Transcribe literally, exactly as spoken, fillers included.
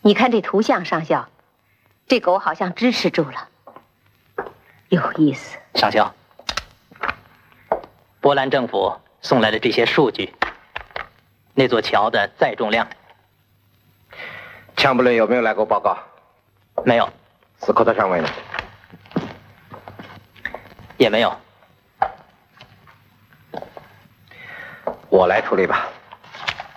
你看这图像，上校，这狗好像支持住了，有意思。 上校，波兰政府送来的这些数据，那座桥的载重量， 枪布伦有没有来过报告？ 没有。 斯科特上尉呢？ 也没有。 我来处理吧。